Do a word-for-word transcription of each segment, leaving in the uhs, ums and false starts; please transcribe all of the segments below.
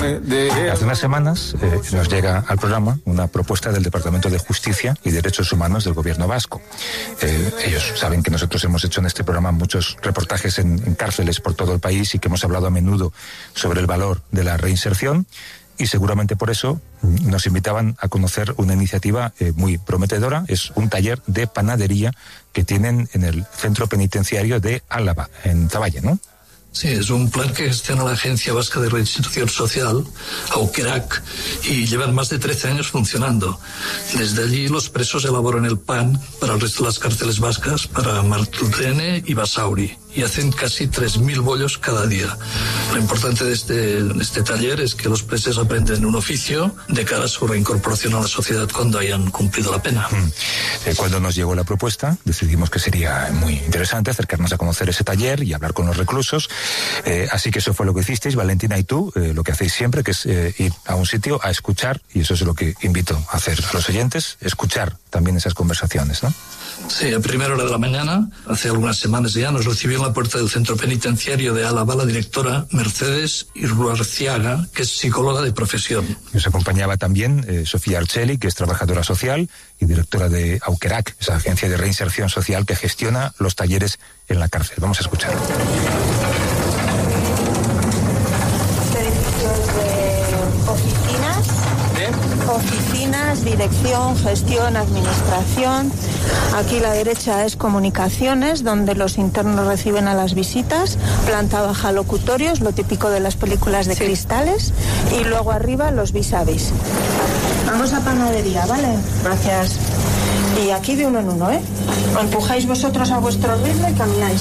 Hace unas semanas eh, nos llega al programa una propuesta del Departamento de Justicia y Derechos Humanos del Gobierno Vasco. Eh, ellos saben que nosotros hemos hecho en este programa muchos reportajes en, en cárceles por todo el país y que hemos hablado a menudo sobre el valor de la reinserción. Y seguramente por eso nos invitaban a conocer una iniciativa eh, muy prometedora. Es un taller de panadería que tienen en el centro penitenciario de Álava, en Zavalle, ¿no? Sí, es un plan que gestiona la Agencia Vasca de Reinserción Social, Aukerak, y llevan más de trece años funcionando. Desde allí los presos elaboran el pan para el resto de las cárceles vascas, para Marturene y Basauri, y hacen casi tres mil bollos cada día. Lo importante de este, de este taller es que los presos aprenden un oficio de cara a su reincorporación a la sociedad cuando hayan cumplido la pena. Eh, cuando nos llegó la propuesta, decidimos que sería muy interesante acercarnos a conocer ese taller y hablar con los reclusos. Eh, así que eso fue lo que hicisteis, Valentina y tú, eh, lo que hacéis siempre, que es eh, ir a un sitio a escuchar, y eso es lo que invito a hacer a los oyentes, escuchar también esas conversaciones, ¿no? Sí, a primera hora de la mañana, hace algunas semanas ya, nos recibió en la puerta del centro penitenciario de Álava la directora Mercedes Irruarciaga, que es psicóloga de profesión. Nos acompañaba también eh, Sofía Arceli, que es trabajadora social y directora de Aukerak, esa agencia de reinserción social que gestiona los talleres en la cárcel. Vamos a escuchar. Oficinas, dirección, gestión, administración. Aquí la derecha es comunicaciones, donde los internos reciben a las visitas. Planta baja, locutorios, lo típico de las películas de sí. Cristales. Y luego arriba los vis a vis. Vamos a panadería, ¿vale? Gracias. Y aquí de uno en uno, ¿eh? O empujáis vosotros a vuestro ritmo y camináis.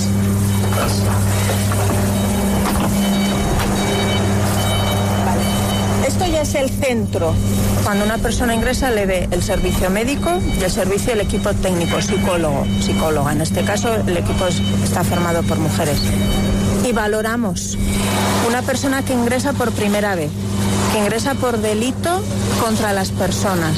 Esto ya es el centro. Cuando una persona ingresa le ve el servicio médico y el servicio del equipo técnico, psicólogo, psicóloga. En este caso el equipo es, está formado por mujeres. Y valoramos una persona que ingresa por primera vez, que ingresa por delito contra las personas.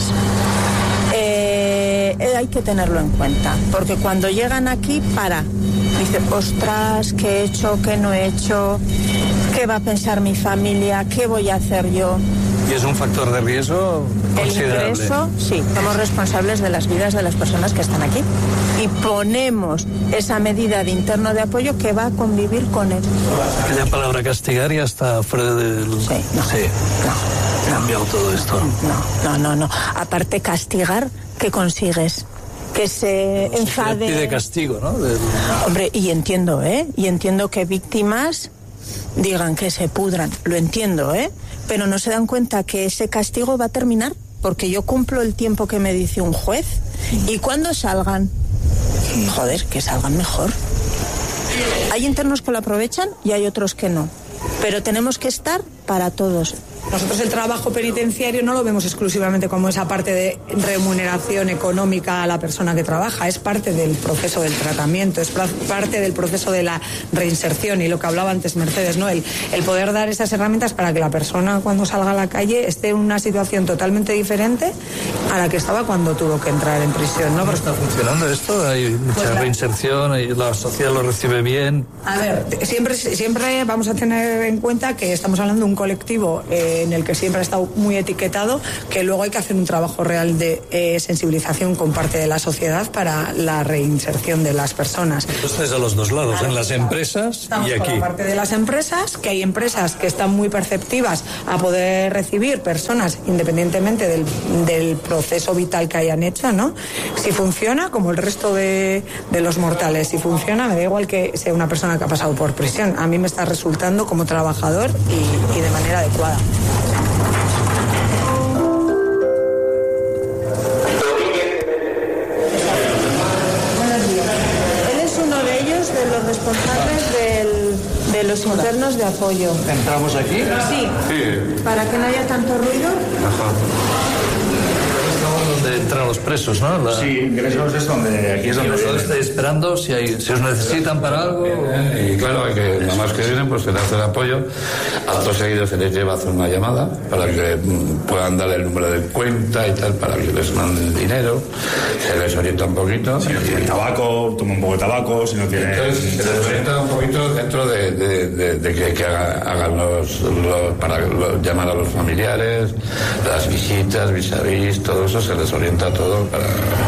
Eh, hay que tenerlo en cuenta, porque cuando llegan aquí, para. Dice, ostras, ¿qué he hecho? ¿Qué no he hecho? ¿Qué va a pensar mi familia? ¿Qué voy a hacer yo? ¿Y es un factor de riesgo considerable? El ingreso, sí, somos responsables de las vidas de las personas que están aquí. Y ponemos esa medida de interno de apoyo que va a convivir con él. Aquella palabra castigar ya está fuera del... Sí, no. Sí. No. Ha cambiado todo esto. No, no, no, no. Aparte, castigar, ¿qué consigues? Que se enfade. Se pide castigo, ¿no? Del... Hombre, y entiendo, ¿eh? Y entiendo que víctimas digan que se pudran. Lo entiendo, ¿eh? Pero no se dan cuenta que ese castigo va a terminar, porque yo cumplo el tiempo que me dice un juez. Y cuando salgan, joder, que salgan mejor. Hay internos que lo aprovechan y hay otros que no. Pero tenemos que estar para todos. Nosotros el trabajo penitenciario no lo vemos exclusivamente como esa parte de remuneración económica a la persona que trabaja, es parte del proceso del tratamiento, es parte del proceso de la reinserción, y lo que hablaba antes Mercedes, ¿no? El, el poder dar esas herramientas para que la persona cuando salga a la calle esté en una situación totalmente diferente a la que estaba cuando tuvo que entrar en prisión, ¿no? ¿Cómo está funcionando esto? ¿Hay mucha pues la... reinserción? ¿Y la sociedad lo recibe bien? A ver, siempre, siempre vamos a tener en cuenta que estamos hablando de un colectivo eh, en el que siempre ha estado muy etiquetado, que luego hay que hacer un trabajo real de eh, sensibilización con parte de la sociedad para la reinserción de las personas. Entonces, a los dos lados, a en las empresas Estamos y aquí. Con la parte de las empresas, que hay empresas que están muy perceptivas a poder recibir personas independientemente del, del proceso vital que hayan hecho, ¿no? Si funciona, como el resto de, de los mortales, si funciona, me da igual que sea una persona que ha pasado por prisión. A mí me está resultando como trabajador y, y de manera adecuada. Responsables del, de los internos de apoyo. ¿Entramos aquí? Sí. sí. Para que no haya tanto ruido. Ajá. Estamos donde donde entran los presos, ¿no? La... Sí, ingresos es donde, aquí es donde... ¿Y os estáis esperando si, hay, si os necesitan para algo? Y claro, hay que, nada más que vienen, pues se les hace el apoyo. Acto seguido se les lleva a hacer una llamada para que puedan darle el número de cuenta y tal, para que les manden dinero. Se les orienta un poquito. Si no tienen tabaco, toma un poco de tabaco, si no tienen... Entonces, se les orienta un poquito dentro de, de, de, de que, que hagan los, los para los, llamar a los familiares, las visitas, vis a vis, todo eso se les orienta todo para...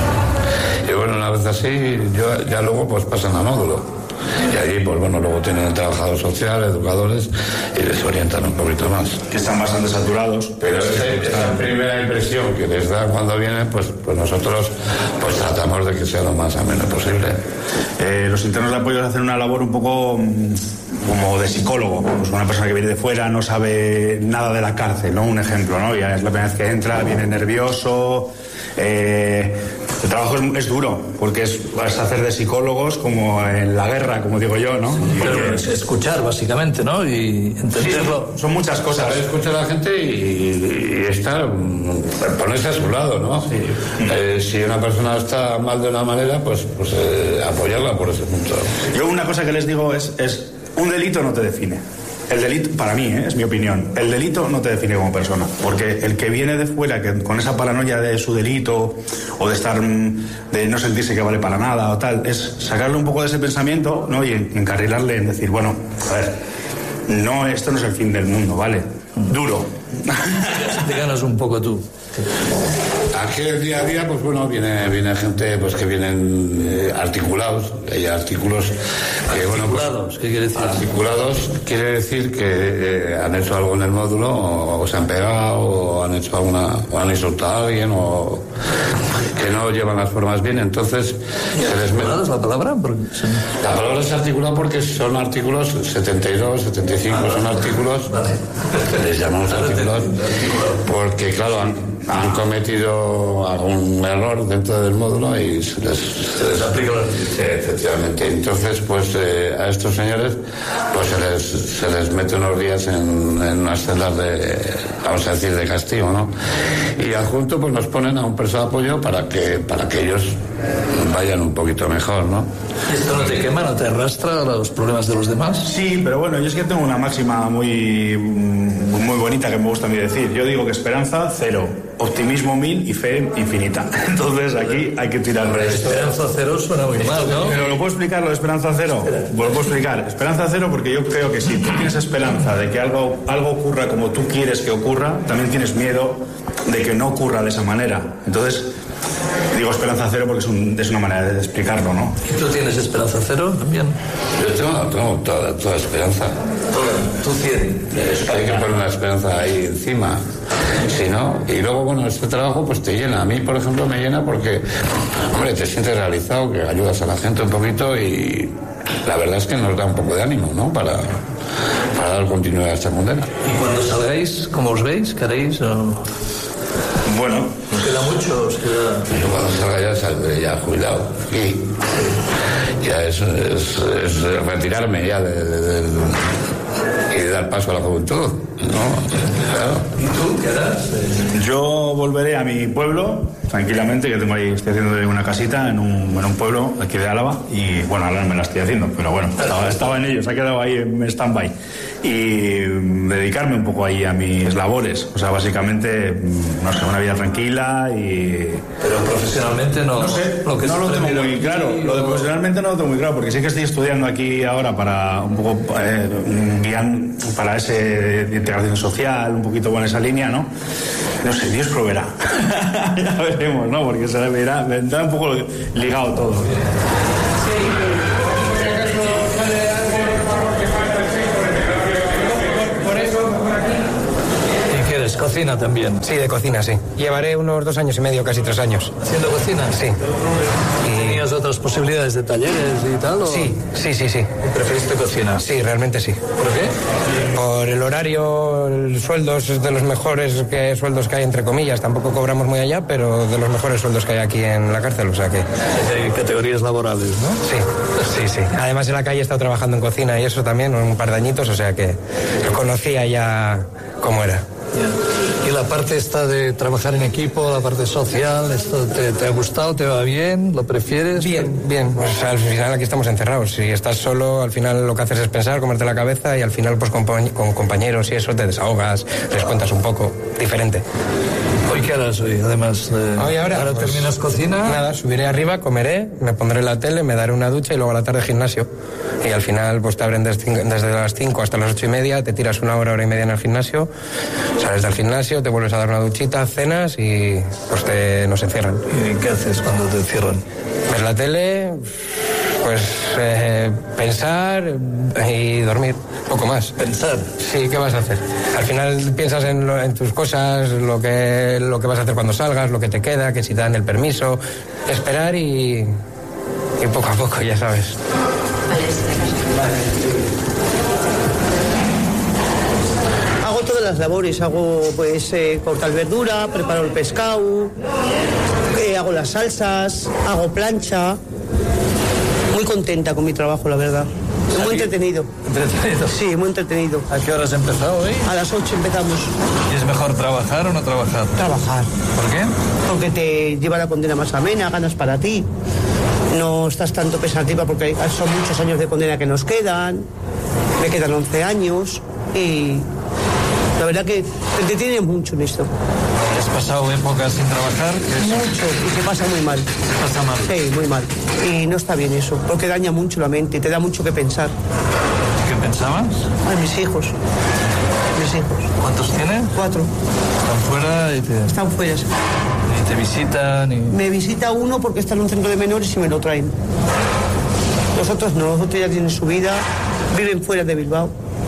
Y bueno, una vez así, yo, ya luego pues pasan a módulo. Y allí, pues bueno, luego tienen el trabajador social, educadores, y les orientan un poquito más. Que están bastante saturados. Pero esa, esa primera impresión que les da cuando vienen, pues, pues nosotros pues tratamos de que sea lo más ameno posible. Eh, los internos de apoyo hacen una labor un poco como de psicólogo. Pues una persona que viene de fuera no sabe nada de la cárcel, ¿no? Un ejemplo, ¿no? Ya es la primera vez que entra, viene nervioso. Eh, el trabajo es, es duro, porque es, vas a hacer de psicólogos como en la guerra, como digo yo, ¿no? Pero es escuchar, básicamente, ¿no? Y entenderlo. Sí, son muchas cosas. Saber escuchar a la gente y, y estar, ponerse a su lado, ¿no? Sí. Eh, si una persona está mal de una manera, pues, pues eh, apoyarla por ese punto. Yo una cosa que les digo es, es un delito no te define. El delito, para mí, ¿eh? Es mi opinión, el delito no te define como persona, porque el que viene de fuera, que con esa paranoia de su delito, o de estar, de no sentirse que vale para nada, o tal, es sacarle un poco de ese pensamiento, ¿no? Y encarrilarle en decir, bueno, a ver, no, esto no es el fin del mundo, ¿vale? Duro. Te ganas un poco tú. Aquí el día a día, pues bueno, viene, viene gente pues que vienen eh, articulados, hay artículos que, bueno, pues, articulados, ¿qué quiere decir? Articulados quiere decir que eh, han hecho algo en el módulo, o, o se han pegado, o han hecho alguna, o han insultado a alguien, o que no llevan las formas bien, entonces se les mete. ¿Articulados la palabra? Porque... La palabra es articulado porque son artículos setenta y dos, setenta y cinco, ah, son artículos, vale. Les llamamos artículos, porque claro, han, han cometido algún error dentro del módulo y se les, se les aplica la... Sí, efectivamente. Entonces, pues eh, a estos señores pues se les, se les mete unos días en, en unas celdas de, vamos a decir, de castigo, ¿no? Y adjunto pues nos ponen a un preso de apoyo para que, para que ellos vayan un poquito mejor, ¿no? ¿Esto no te quema, no te arrastra a los problemas de los demás? Sí, pero bueno, yo es que tengo una máxima muy, muy bonita que me gusta a mí decir. Yo digo que esperanza, cero. Optimismo, mil y fe infinita. Entonces aquí hay que tirar de esto. Esperanza cero suena muy mal, ¿no? Pero ¿lo puedo explicar lo de esperanza cero? Pues lo puedo explicar. Esperanza cero porque yo creo que si tú tienes esperanza de que algo, algo ocurra como tú quieres que ocurra, también tienes miedo de que no ocurra de esa manera. Entonces... digo esperanza cero porque es, un, es una manera de explicarlo, ¿no? ¿Y tú tienes esperanza cero también? Yo tengo, tengo toda, toda esperanza. Tú cien. Hay que poner una esperanza ahí encima. Si no, y luego, bueno, este trabajo pues te llena. A mí, por ejemplo, me llena porque, hombre, te sientes realizado, que ayudas a la gente un poquito y la verdad es que nos da un poco de ánimo, ¿no? Para, para dar continuidad a esta condena. ¿Y cuando salgáis, cómo os veis? ¿Qué haréis? O... Bueno, ¿os queda mucho? ¿Os queda...? Yo cuando salga ya saldré ya jubilado. Y ya es, es, es retirarme ya de, de, de, y dar paso a la juventud, ¿no? Claro. ¿Y tú qué harás? Yo volveré a mi pueblo, tranquilamente, que tengo ahí, estoy haciendo una casita en un, en un pueblo aquí de Álava, y bueno, ahora me la estoy haciendo, pero bueno, estaba, estaba en ello, se ha quedado ahí en stand-by. Y dedicarme un poco ahí a mis labores, o sea, básicamente, no sé, una vida tranquila y... Pero profesionalmente no... No sé, lo que no lo tengo muy claro, lo de profesionalmente no lo tengo muy claro, porque sí que estoy estudiando aquí ahora para un poco eh, guiar para ese de integración social, un poquito con esa línea, ¿no? No sé, Dios proveerá. Ya veremos, ¿no? Porque se verá, vendrá un poco ligado todo. ¿Cocina también? Sí, de cocina, sí. Llevaré unos dos años y medio, casi tres años. ¿Haciendo cocina? Sí. ¿Y tenías otras posibilidades de talleres y tal? ¿O? Sí, sí, sí, sí. ¿Preferiste cocina? Sí, realmente sí. ¿Por qué? Por el horario, el sueldo es de los mejores que, sueldos que hay, entre comillas. Tampoco cobramos muy allá, pero de los mejores sueldos que hay aquí en la cárcel, o sea que... Hay categorías laborales, ¿no? Sí, sí, sí. Además en la calle he estado trabajando en cocina y eso también, un par de añitos, o sea que conocía ya cómo era. Yeah. Y la parte esta de trabajar en equipo, la parte social, ¿esto te, te ha gustado? ¿Te va bien? ¿Lo prefieres? Bien, bien. Pues al final aquí estamos encerrados. Si estás solo, al final lo que haces es pensar, comerte la cabeza y al final pues con, con compañeros y eso te desahogas, les cuentas un poco. Diferente. ¿Hoy qué harás hoy? Además de... Hoy ahora, ahora pues, terminas cocina. Nada, subiré arriba, comeré, me pondré la tele, me daré una ducha y luego a la tarde gimnasio. Y al final pues te abren desde, desde las cinco hasta las ocho y media, te tiras una hora, hora y media en el gimnasio, sales del gimnasio, te vuelves a dar una duchita, cenas y pues te, nos encierran. ¿Y qué haces cuando te encierran? Ver la tele, pues eh, pensar y dormir, poco más. ¿Pensar? Sí, ¿qué vas a hacer? Al final piensas en, lo, en tus cosas, lo que, lo que vas a hacer cuando salgas, lo que te queda, que si te dan el permiso, esperar y, y poco a poco, ya sabes. Hago todas las labores, hago pues eh, cortar verdura, preparo el pescado, eh, hago las salsas, hago plancha. Muy contenta con mi trabajo, la verdad. Muy entretenido. ¿Entretenido? Sí, muy entretenido. ¿A qué hora has empezado hoy? A las ocho empezamos. ¿Y es mejor trabajar o no trabajar? Trabajar. ¿Por qué? Porque te lleva la condena más amena, ganas para ti. No estás tanto pensativa porque son muchos años de condena que nos quedan. Me quedan once años y la verdad que te entretiene mucho en esto. ¿Has pasado épocas sin trabajar? Mucho, y se pasa muy mal. Se pasa mal. Sí, muy mal. Y no está bien eso, porque daña mucho la mente, te da mucho que pensar. ¿Qué pensabas? Ay, mis hijos. Mis hijos. ¿Cuántos tienes? Cuatro. Están fuera y te... Están fuera. Ni te visitan, y... Me visita uno porque está en un centro de menores y me lo traen. Los otros no, los otros ya tienen su vida, viven fuera de Bilbao.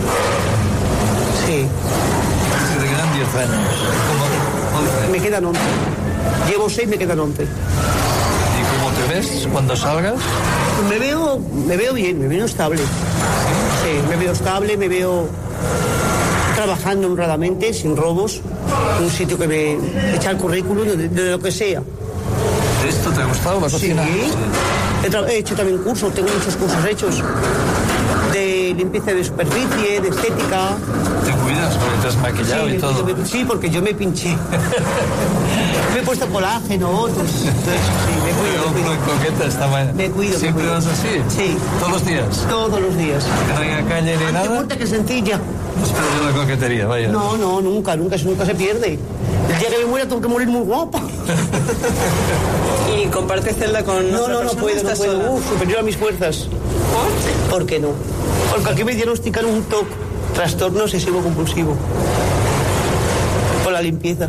Sí. Te quedan diez años. ¿Cómo? once. Me quedan once. Llevo seis, me quedan once. ¿Y cómo te ves cuando salgas? Me veo, me veo bien, me veo estable. Sí, me veo estable, me veo trabajando honradamente, sin robos, en un sitio que me echa el currículum de, de lo que sea. ¿Esto te ha gustado, la cocina? Sí. He, tra- he hecho también cursos, tengo muchos cursos hechos de limpieza de superficie, de estética. ¿Te cuidas porque te has maquillado Sí, y todo? me- sí, porque yo me pinché. Me he puesto colágeno, otros. Entonces, sí, me cuido, me Muy cuido. coqueta esta mañana. Me cuido, me ¿Siempre cuido. vas así? Sí. ¿Todos los días? Todos los días. ¿Que no haya calle ni Qué nada? fuerte, qué sencilla. No has perdido la coquetería, vaya. No, no, nunca, nunca, eso nunca se pierde. El día que me muera tengo que morir muy guapa. ¿Y comparte celda con No, otra no, no persona? puedo, no ¿Estás puedo. sola? Uf, superior a mis fuerzas. ¿Por? ¿Por qué no? Porque aquí me diagnosticaron un T O C, trastorno obsesivo compulsivo. Por la limpieza.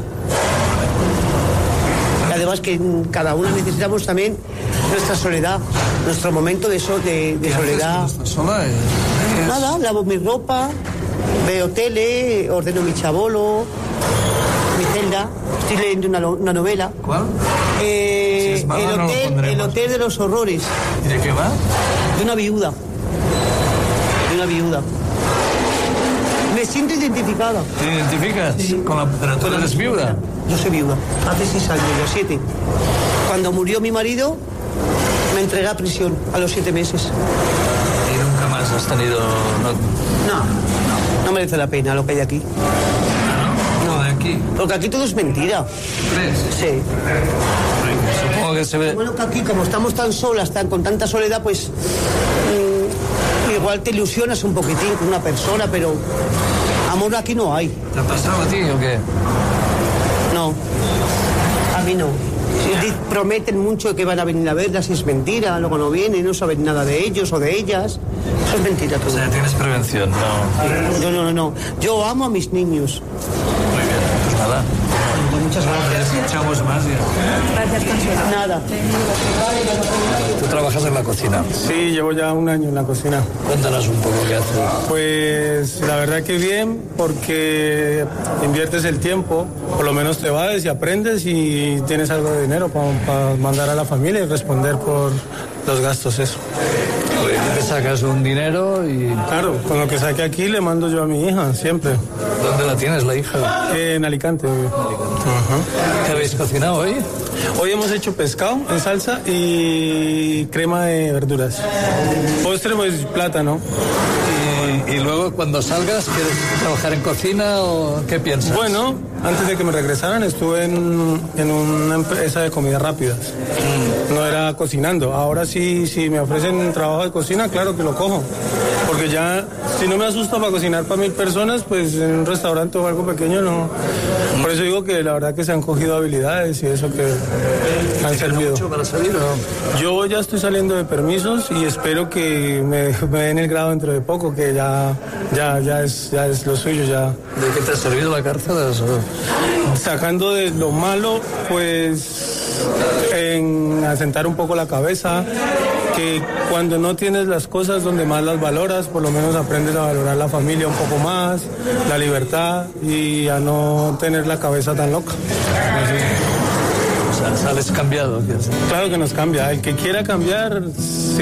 Y además que cada uno necesitamos también nuestra soledad, nuestro momento de, so- de, de ¿Qué haces soledad. cuando estás sola? Eh, Nada, lavo mi ropa, veo tele, ordeno mi chabolo, mi celda. Estoy leyendo una, lo- una novela. ¿Cuál? Eh, Si es mala, el, no lo hotel, pondremos. el hotel de los horrores, ¿Y de qué va? de una viuda. De una viuda. Me siento identificada. ¿Te identificas con la... Pero tú eres viuda? Yo soy viuda. Hace seis años, ya siete. Cuando murió mi marido, me entregué a prisión a los siete meses. Y nunca más has tenido... No, No, no, no merece la pena lo que hay aquí. no, de aquí. Porque aquí todo es mentira. ¿Crees? Sí. Supongo que se ve... Bueno, que aquí, como estamos tan solas, tan, con tanta soledad, pues mm, igual te ilusionas un poquitín con una persona, pero amor aquí no hay. ¿Te ha pasado a ti o qué? No, a mí no. Di- Prometen mucho que van a venir a verlas, es mentira, luego no vienen, no saben nada de ellos o de ellas. Eso es mentira O todo. sea, tienes prevención, no. No, no, no, no. Yo amo a mis niños. Muy bien, pues nada. Muchas gracias. Echamos más ya. Gracias, Consuelo. Nada. Tú trabajas en la cocina. Sí, llevo ya un año en la cocina. Cuéntanos un poco qué haces. Pues la verdad que bien, porque inviertes el tiempo, por lo menos te vas y aprendes y tienes algo de dinero para mandar a la familia y responder por los gastos, eso. Te sacas un dinero y... Claro, con lo que saque aquí le mando yo a mi hija, siempre. ¿Dónde la tienes, la hija? En Alicante. Ajá. ¿Qué habéis cocinado hoy? Hoy hemos hecho pescado en salsa y crema de verduras. Postre, pues plátano. Y, y luego cuando salgas, ¿quieres trabajar en cocina o qué piensas? Bueno, antes de que me regresaran estuve en, en una empresa de comidas rápidas. Mm. No era cocinando. Ahora sí, si me ofrecen trabajo de cocina, claro que lo cojo. Porque ya, si no me asusta para cocinar para mil personas, pues en un restaurante o algo pequeño no. Por eso digo que la verdad que se han cogido habilidades y eso que han servido. ¿Mucho para salir o no? Yo ya estoy saliendo de permisos y espero que me, me den el grado dentro de poco, que ya, ya, ya, es, ya es lo suyo. Ya. ¿De qué te ha servido la cárcel? Sacando de lo malo, pues en asentar un poco la cabeza, que cuando no tienes las cosas donde más las valoras, por lo menos aprendes a valorar la familia un poco más, la libertad y a no tener la cabeza tan loca. Así. O sea, sales cambiado. Claro que nos cambia. El que quiera cambiar,